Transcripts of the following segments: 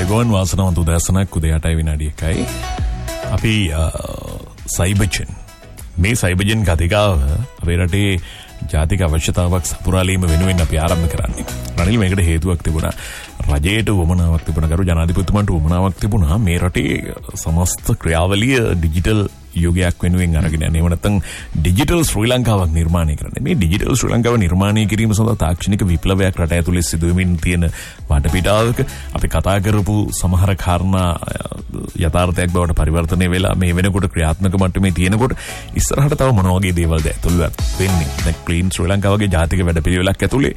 අයිබෝන් වාසනාවන්ත උදෑසනක් උදේ 8:01යි. අපි සයිබර්ජන් මේ සයිබර්ජන් කතිකාව අපේ රටේ ජාතික අවශ්‍යතාවක් සපුරාලීම වෙනුවෙන් අපි ආරම්භ කරන්නේ. රනිල් මේකට හේතුවක් තිබුණා. රජයට වමනාවක් තිබුණා. කරු ජනාධිපතිතුමන්ට වමනාවක් තිබුණා මේ රටේ සමස්ත ක්‍රියාවලිය ඩිජිටල් යුගයක් වෙනුවෙන් අරගෙන යන්න. එහෙම නැත්නම් ඩිජිටල් ශ්‍රී ලංකාවක් නිර්මාණය කරන්න. මේ ඩිජිටල් ශ්‍රී ලංකාව නිර්මාණය කිරීම සඳහා තාක්ෂණික විප්ලවයක් රට ඇතුලේ සිදුවෙමින් තියෙන වටපිටාවක අපි කතා කරපු සමහර කාරණා යථාර්ථයක් බවට පරිවර්තනය වෙලා මේ වෙනකොට ක්‍රියාත්මක මට්ටමේ තියෙනකොට ඉස්සරහට තව මොන වගේ දේවල්ද ඇතුළත් වෙන්නේ. දැන් ක්ලීන් ශ්‍රී ලංකාවගේ ජාතික වැඩපිළිවෙලක් ඇතුලේ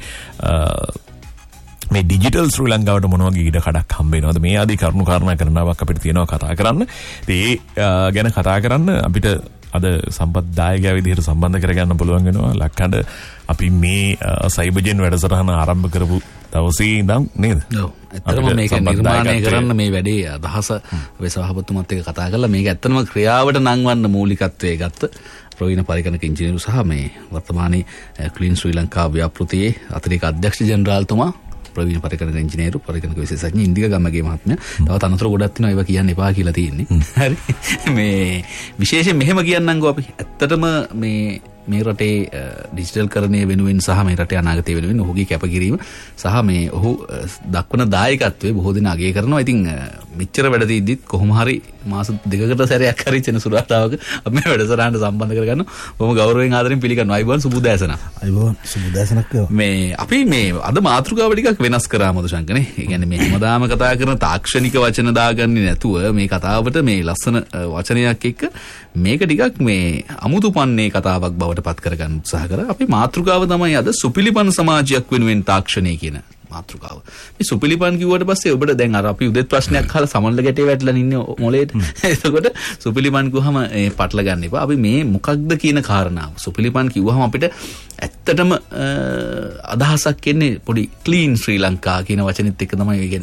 මේ ඩිජිටල් ශ්‍රී ලංකාවට මොන වගේ ඉඩ කඩක් හම්බ වෙනවද මේ ආදී කරුණු කාරණා කරනවක් අපිට තියෙනවා කතා කරන්න. ඒ ගැන කතා කරන්න අපිට අද සම්පත්දායකයා විදිහට සම්බන්ධ කරගන්න පුළුවන් වෙනවා. ලක්කඩ අපි මේ සයිබර්ජන් වැඩසටහන ආරම්භ කරපු දවසේ ඉඳන් නේද? ඔව්. ඇත්තටම මේක නිර්මාණය කරන්න මේ වැඩේ අදහස අපේ සභාපතිතුමත් එක්ක කතා කරලා මේක ඇත්තටම ක්‍රියාවට නංවන්න මූලිකත්වයේ ගත්ත ප්‍රවීණ පරිගණක ඉංජිනේරු සහ මේ වර්තමානයේ ක්ලීන් ශ්‍රී ලංකා ව්‍යාපෘතියේ අතිරේක අධ්‍යක්ෂ ජෙනරාල්තුමා ප්‍රවීණ පරිගණක ඉංජිනේරු පරිගණක විශේෂඥ ඉන්දික ගම්මගේ මහත්මයා. තව තනතුරු ගොඩක් තියෙනවා ඒවා කියන්න එපා කියලා තියෙන්නේ. හරි. මේ විශේෂයෙන් මෙහෙම කියන්නම්කෝ අපි. ඇත්තටම මේ රටේ ඩිජිටල් කරණය වෙනුවෙන් සහ මේ රටේ අනාගතය වෙනුවෙන් ඔහුගේ කැපකිරීම සහ මේ ඔහු දක්වන දායකත්වයේ බොහෝ දෙනා අගය කරනවා. ඉතින් මෙච්චර වැඩ තියද්දිත් කොහොම හරි මාස දෙකකට සැරයක් හරි සෙනසුරාදාවක අපි මේ වැඩසටහනට සම්බන්ධ කරගන්න බොහොම ගෞරවයෙන් ආදරෙන් පිළිගන්නවා. අයිබෝන් සුබෝදෑසන. අයිබෝන් සුබෝදෑසනක් වේවා. මේ අපි මේ අද මාතෘකාව ටිකක් වෙනස් කරා මදුශංකනේ. ඒ කියන්නේ මේ හැමදාම කතා කරන තාක්ෂණික වචන දාගන්නේ නැතුව මේ කතාවට මේ ලස්සන වචනයක් එක්ක මේක ටිකක් මේ අමුතුපන්නේ කතාවක් බවට පත් කරගන්න උත්සාහ කරා. අපි මාතෘකාව තමයි අද සුපිලිපන් සමාජයක් වෙනුවෙන් තාක්ෂණය කියන මාතෘකාව. මේ සුපිලිපන් කිව්වට පස්සේ ඔබට දැන් අර අපි උදේත් ප්‍රශ්නයක් අහලා සමන්ල ගැටේ වැටලා ඉන්නේ මොලේට. එතකොට සුපිලිපන් කිව්වහම පටල ගන්න එපා. අපි මේ මොකක්ද කියන කාරණාව. සුපිලිපන් කිව්වහම අපිට ඇත්තටම අදහසක් එන්නේ පොඩි ක්ලීන් ශ්‍රී ලංකා කියන වචනෙත් එක්ක තමයි